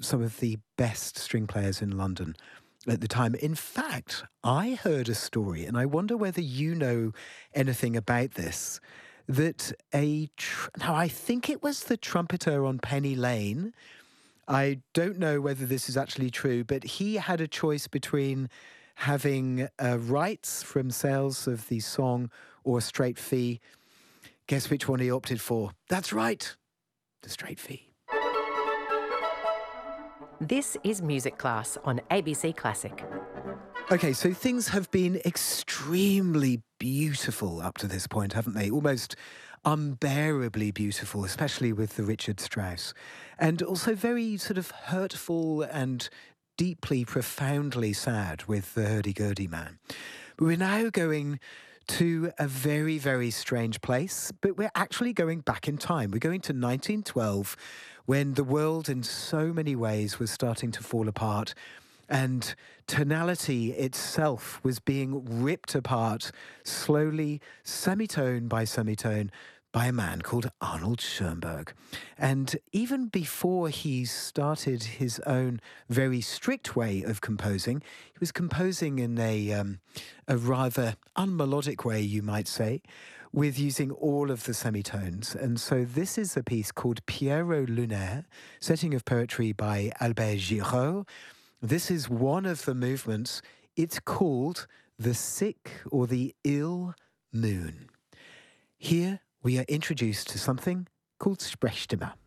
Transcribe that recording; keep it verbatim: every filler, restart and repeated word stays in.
some of the best string players in London at the time. In fact, I heard a story, and I wonder whether you know anything about this, that a tr- now I think it was the trumpeter on Penny Lane. I don't know whether this is actually true, but he had a choice between having uh, rights from sales of the song or a straight fee. Guess which one he opted for? That's right, the straight fee. This is Music Class on A B C Classic. Okay, so things have been extremely beautiful up to this point, haven't they? Almost unbearably beautiful, especially with the Richard Strauss. And also very sort of hurtful and deeply, profoundly sad with the Hurdy-Gurdy Man. But we're now going to a very, very strange place, but we're actually going back in time. We're going to nineteen twelve, when the world in so many ways was starting to fall apart, and tonality itself was being ripped apart slowly, semitone by semitone, by a man called Arnold Schoenberg. And even before he started his own very strict way of composing, he was composing in a, um, a rather unmelodic way, you might say, with using all of the semitones. And so this is a piece called Pierrot Lunaire, setting of poetry by Albert Giraud. This is one of the movements. It's called The Sick or the Ill Moon. Here we are introduced to something called Sprechstimme.